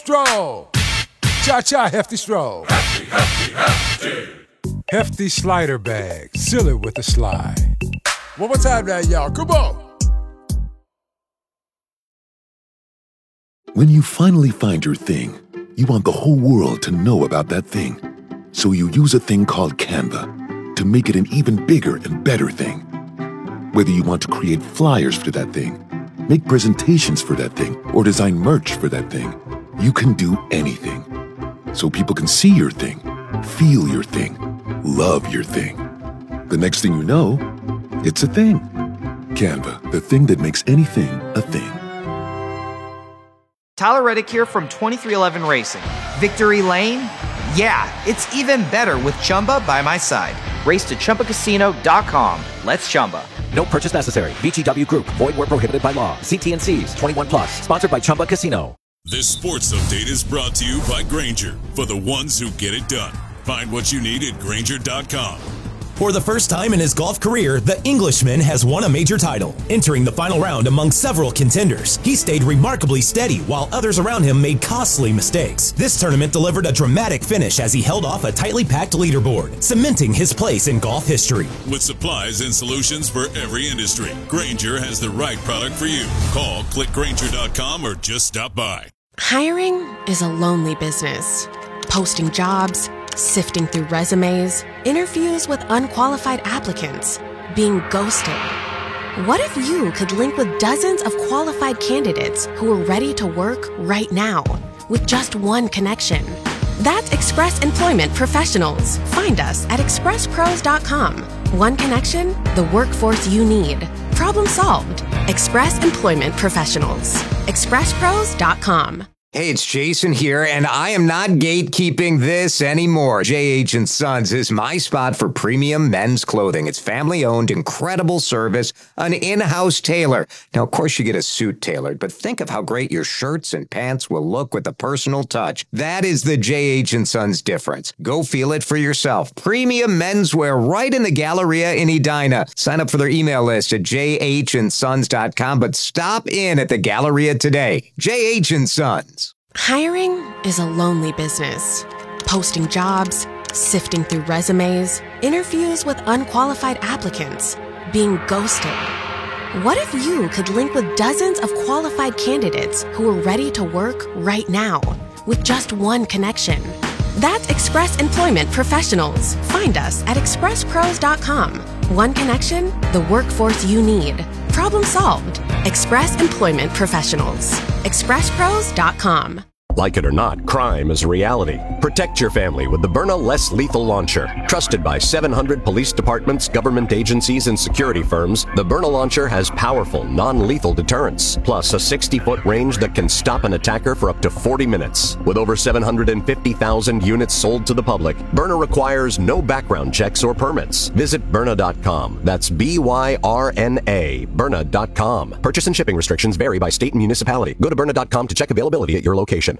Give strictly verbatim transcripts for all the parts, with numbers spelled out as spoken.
Stroll. Cha-cha, hefty stroll. Hefty, hefty, hefty. Hefty slider bag. Seal it with a slide. One more time now, y'all. Come on. When you finally find your thing, you want the whole world to know about that thing. So you use a thing called Canva to make it an even bigger and better thing. Whether you want to create flyers for that thing, make presentations for that thing, or design merch for that thing, you can do anything. So people can see your thing, feel your thing, love your thing. The next thing you know, it's a thing. Canva, the thing that makes anything a thing. Tyler Reddick here from twenty-three eleven Racing. Victory Lane? Yeah, it's even better with Chumba by my side. Race to Chumba Casino dot com. Let's Chumba. No purchase necessary. V G W Group. Void where prohibited by law. See T N Cs. twenty-one plus. Sponsored by Chumba Casino. This sports update is brought to you by Grainger, for the ones who get it done. Find what you need at Grainger dot com. For the first time in his golf career, the Englishman has won a major title. Entering the final round among several contenders, he stayed remarkably steady while others around him made costly mistakes. This tournament delivered a dramatic finish as he held off a tightly packed leaderboard, cementing his place in golf history. With supplies and solutions for every industry, Grainger has the right product for you. Call, click Grainger dot com, or just stop by. Hiring is a lonely business. Posting jobs, sifting through resumes, interviews with unqualified applicants, being ghosted. What if you could link with dozens of qualified candidates who are ready to work right now with just one connection? That's Express Employment Professionals. Find us at express pros dot com. One connection, the workforce you need. Problem solved. Express Employment Professionals. express pros dot com. Hey, it's Jason here, and I am not gatekeeping this anymore. J H and Sons is my spot for premium men's clothing. It's family-owned, incredible service, an in-house tailor. Now, of course, you get a suit tailored, but think of how great your shirts and pants will look with a personal touch. That is the J H and Sons difference. Go feel it for yourself. Premium menswear right in the Galleria in Edina. Sign up for their email list at j h and sons dot com, but stop in at the Galleria today. J H and Sons. Hiring is a lonely business. Posting jobs, sifting through resumes, interviews with unqualified applicants, being ghosted. What if you could link with dozens of qualified candidates who are ready to work right now with just one connection? That's Express Employment Professionals. Find us at express pros dot com. One connection, the workforce you need. Problem solved. Express Employment Professionals. express pros dot com. Like it or not, crime is a reality. Protect your family with the Byrna Less Lethal Launcher. Trusted by seven hundred police departments, government agencies, and security firms, the Byrna Launcher has powerful, non-lethal deterrence, plus a sixty-foot range that can stop an attacker for up to forty minutes. With over seven hundred fifty thousand units sold to the public, Byrna requires no background checks or permits. Visit Byrna dot com. That's B Y R N A, Byrna dot com. Purchase and shipping restrictions vary by state and municipality. Go to Byrna dot com to check availability at your location.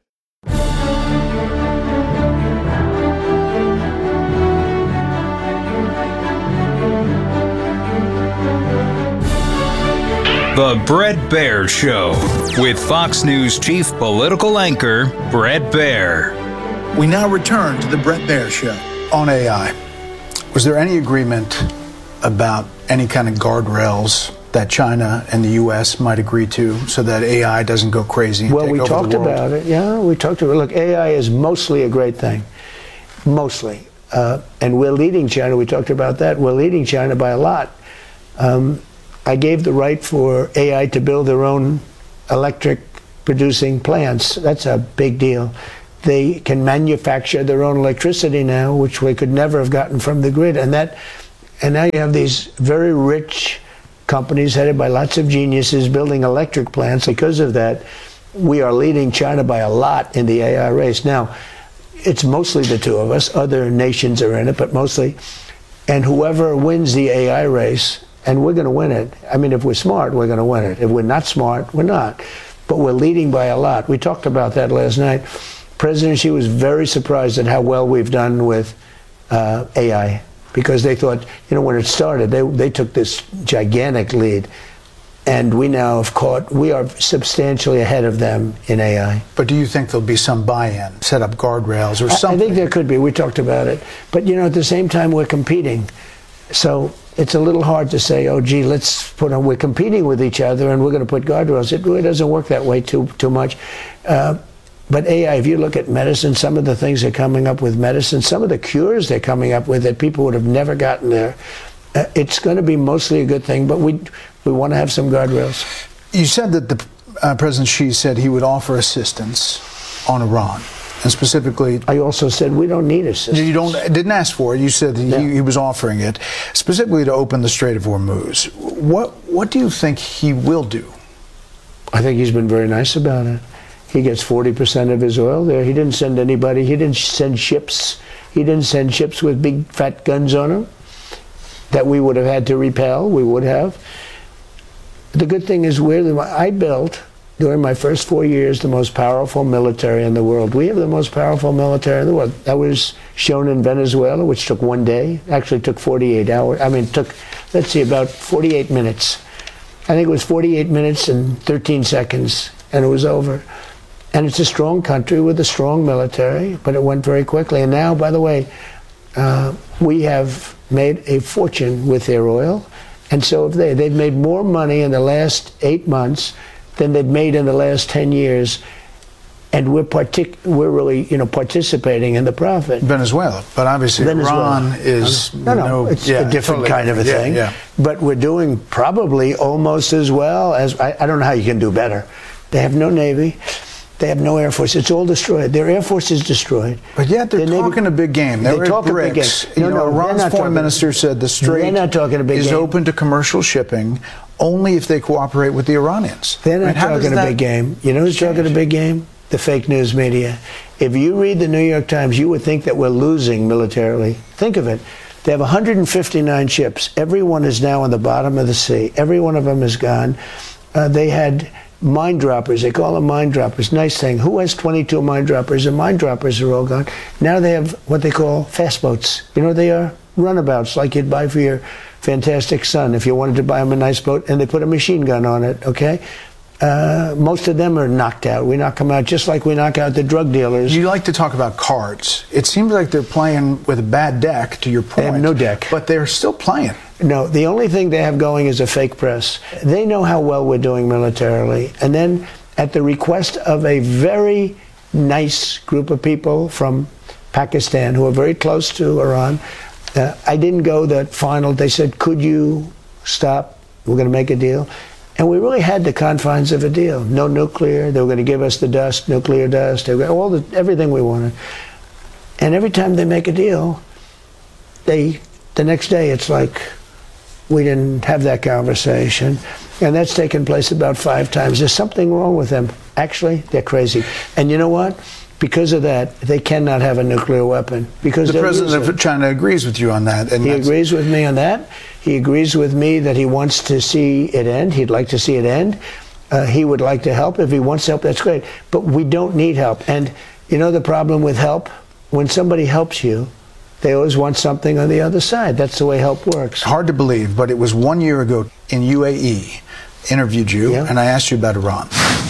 The Bret Baier Show with Fox News chief political anchor Bret Baier. We now return to the Bret Baier Show. On A I, was there any agreement about any kind of guardrails that China and the U S might agree to so that A I doesn't go crazy and well, take we over talked the world? about it. Yeah, we talked about it. Look, A I is mostly a great thing. Mostly. Uh, and we're leading China. We talked about that. We're leading China by a lot. Um, I gave the right for A I to build their own electric producing plants. That's a big deal. They can manufacture their own electricity now, which we could never have gotten from the grid. And that, and now you have these very rich companies headed by lots of geniuses building electric plants. Because of that, we are leading China by a lot in the A I race. Now, it's mostly the two of us. Other nations are in it, but mostly. And whoever wins the A I race, and we're going to win it. I mean, if we're smart, we're going to win it. If we're not smart, we're not. But we're leading by a lot. We talked about that last night. President Xi was very surprised at how well we've done with uh, A I, because they thought, you know, when it started, they, they took this gigantic lead. And we now have caught, we are substantially ahead of them in A I. But do you think there'll be some buy-in, set up guardrails or something? I think there could be. We talked about it. But, you know, at the same time, we're competing. So it's a little hard to say, oh, gee, let's put on, we're competing with each other and we're going to put guardrails. It really doesn't work that way too, too much. Uh, but A I, if you look at medicine, some of the things they're coming up with medicine, some of the cures they're coming up with that people would have never gotten there, uh, it's going to be mostly a good thing, but we we want to have some guardrails. You said that the uh, President Xi said he would offer assistance on Iran. And specifically, I also said we don't need assistance. You don't didn't ask for it. You said he, yeah. he was offering it specifically to open the Strait of Hormuz. What what do you think he will do? I think he's been very nice about it. He gets forty percent of his oil there. He didn't send anybody. He didn't send ships. He didn't send ships with big fat guns on them that we would have had to repel. We would have. The good thing is we're the, I built, during my first four years, the most powerful military in the world. We have the most powerful military in the world. That was shown in Venezuela, which took one day. Actually took forty-eight hours. I mean, it took, let's see, about forty-eight minutes. I think it was forty-eight minutes and thirteen seconds, and it was over. And it's a strong country with a strong military, but it went very quickly. And now, by the way, uh, we have made a fortune with their oil. And so have they. They've made more money in the last eight months than they've made in the last ten years. And we're partic- we're really, you know, participating in the profit. Venezuela, but obviously Venezuela. Iran is no, no, no it's yeah, a different totally, kind of a yeah, thing. Yeah. But we're doing probably almost as well as I, I don't know how you can do better. They have no navy. They have no Air Force. It's all destroyed. Their Air Force is destroyed. But yet they're Their talking Navy, a big game. They they talk a big game. You No, know, no, Iran's foreign talking, minister said the Strait they're not talking a big is game. open to commercial shipping only if they cooperate with the Iranians. They're not I mean, talking a big game. You know who's change? talking a big game? The fake news media. If you read the New York Times, you would think that we're losing militarily. Think of it. They have one hundred fifty-nine ships. Every one is now on the bottom of the sea. Every one of them is gone. Uh, they had mine droppers. They call them mine droppers. Nice thing. Who has twenty-two mine droppers? The mine droppers are all gone. Now they have what they call fast boats. You know what they are? Runabouts, like you'd buy for your fantastic son if you wanted to buy him a nice boat, and they put a machine gun on it, okay? Uh, most of them are knocked out. We knock them out just like we knock out the drug dealers. You like to talk about cards. It seems like they're playing with a bad deck, to your point. They have no deck. But they're still playing. No, the only thing they have going is a fake press. They know how well we're doing militarily. And then at the request of a very nice group of people from Pakistan who are very close to Iran, uh, I didn't go the final. They said, could you stop? We're going to make a deal. And we really had the confines of a deal. No nuclear. They were going to give us the dust, nuclear dust, they were, all the, everything we wanted. And every time they make a deal, they, the next day it's like, we didn't have that conversation. And that's taken place about five times. There's something wrong with them. Actually, they're crazy. And you know what? Because of that, they cannot have a nuclear weapon. Because the president of China agrees with you on that. And he agrees with me on that. He agrees with me that he wants to see it end. He'd like to see it end. Uh, he would like to help. If he wants help, that's great. But we don't need help. And you know the problem with help? When somebody helps you, they always want something on the other side. That's the way help works. Hard to believe, but it was one year ago in U A E, interviewed you, yeah. and I asked you about Iran.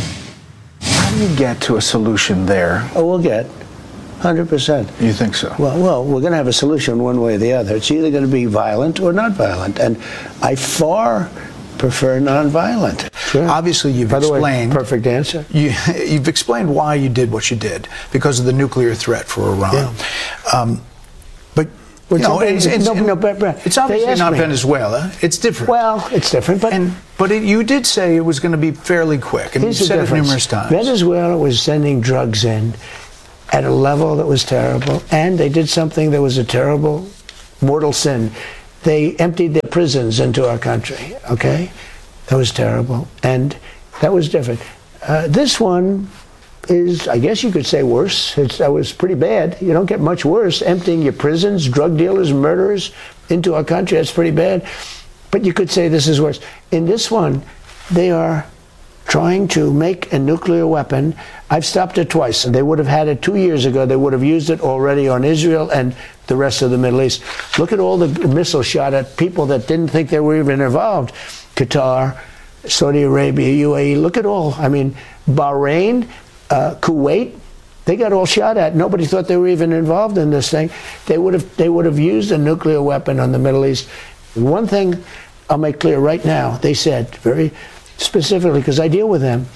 How do you get to a solution there? Oh, we'll get. one hundred percent. You think so? Well, well, we're going to have a solution one way or the other. It's either going to be violent or not violent. And I far prefer nonviolent. Sure. Obviously, you've By the explained... Way, perfect answer. You, you've explained why you did what you did, because of the nuclear threat for Iran. Yeah. Um, but... You know, it's, it's, no, no, but, but, it's obviously not me. Venezuela. It's different. Well, it's different, but and, but it, you did say it was going to be fairly quick, and you said it numerous times. Venezuela was sending drugs in at a level that was terrible, and they did something that was a terrible, mortal sin. They emptied their prisons into our country. Okay, that was terrible, and that was different. Uh, this one is, I guess you could say, worse. It's, that was pretty bad. You don't get much worse. Emptying your prisons, drug dealers, murderers into our country, that's pretty bad. But you could say this is worse. In this one, they are trying to make a nuclear weapon. I've stopped it twice. They would have had it two years ago. They would have used it already on Israel and the rest of the Middle East. Look at all the missiles shot at people that didn't think they were even involved. Qatar, Saudi Arabia, U A E, look at all. I mean, Bahrain, uh, Kuwait, they got all shot at. Nobody thought they were even involved in this thing. They would have they would have used a nuclear weapon on the Middle East. One thing I'll make clear right now, they said very specifically, because I deal with them,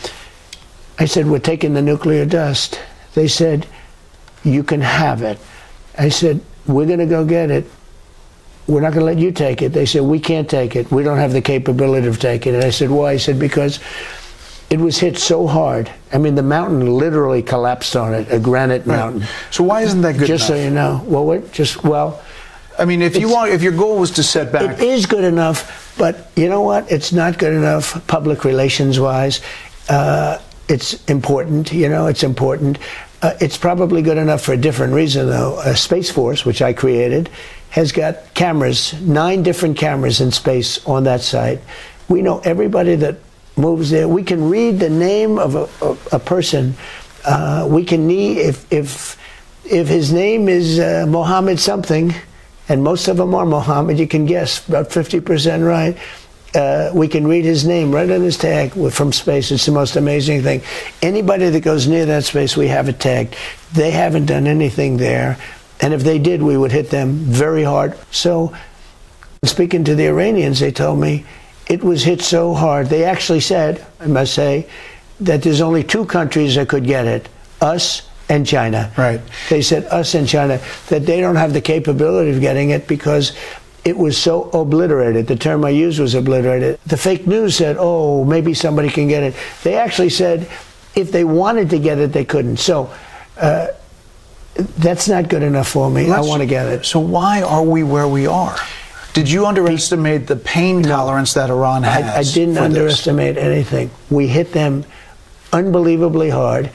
I said, we're taking the nuclear dust. They said, you can have it. I said, we're going to go get it. We're not going to let you take it. They said, we can't take it. We don't have the capability of taking it. I said, why? I said, because it was hit so hard. I mean, the mountain literally collapsed on it, a granite mountain. Right. So why isn't that good just enough? So you know. Well, what, just, well... I mean, if you want, if your goal was to set back... It is good enough, but you know what? It's not good enough public relations-wise. Uh, it's important, you know, it's important. Uh, it's probably good enough for a different reason, though. Uh, Space Force, which I created, has got cameras, nine different cameras in space on that site. We know everybody that moves there. We can read the name of a, a, a person. Uh, we can need, if, if, if his name is uh, Mohammed something, and most of them are Mohammed, you can guess, about fifty percent right. Uh, we can read his name right on his tag from space. It's the most amazing thing. Anybody that goes near that space, we have it tagged. They haven't done anything there. And if they did, we would hit them very hard. So, speaking to the Iranians, they told me it was hit so hard. They actually said, I must say, that there's only two countries that could get it, us and China. Right. They said us and China, that they don't have the capability of getting it because it was so obliterated. The term I used was obliterated. The fake news said, oh, maybe somebody can get it. They actually said if they wanted to get it, they couldn't. So uh, that's not good enough for me. Let's, I want to get it. So why are we where we are? Did you underestimate the pain tolerance that Iran has? I, I didn't underestimate this. anything. We hit them unbelievably hard.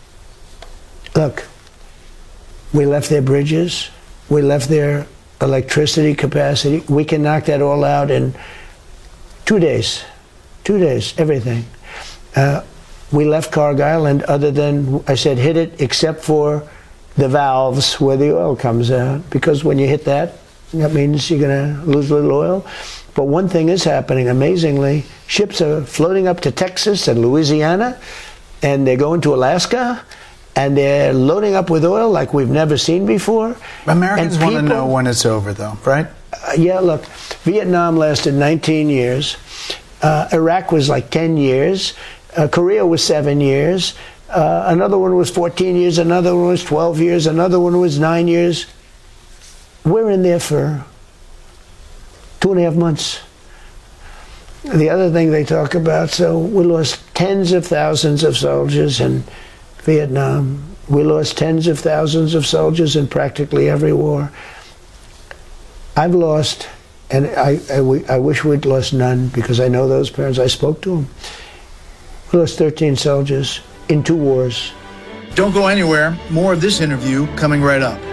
Look, we left their bridges. We left their electricity capacity. We can knock that all out in two days. Two days, everything. Uh, we left Cargill, and other than, I said, hit it except for the valves where the oil comes out. Because when you hit that, that means you're going to lose a little oil. But one thing is happening, amazingly. Ships are floating up to Texas and Louisiana, and they're going to Alaska, and they're loading up with oil like we've never seen before. Americans want to know when it's over, though, right? Uh, yeah, look, Vietnam lasted nineteen years. Uh, Iraq was like ten years. Uh, Korea was seven years. Uh, another one was fourteen years. Another one was twelve years. Another one was nine years. We're in there for two and a half months. The other thing they talk about, so we lost tens of thousands of soldiers in Vietnam. We lost tens of thousands of soldiers in practically every war. I've lost, and I, I, I wish we'd lost none, because I know those parents. I spoke to them. We lost thirteen soldiers in two wars. Don't go anywhere. More of this interview coming right up.